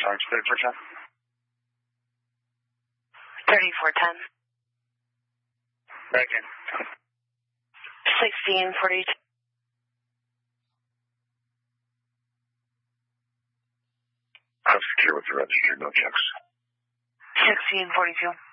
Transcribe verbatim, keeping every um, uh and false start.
Sorry, thirty-four ten. thirty-four ten. Back in. sixteen forty-two. I'm secure with the register, no checks. sixteen forty-two.